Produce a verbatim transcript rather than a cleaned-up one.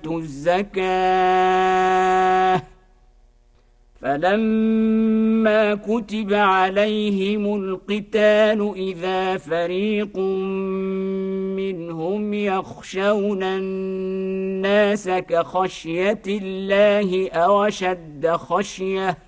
وآتوا الزكاة فلما كتب عليهم القتال إذا فريق منهم يخشون الناس كخشية الله أو أشد خشية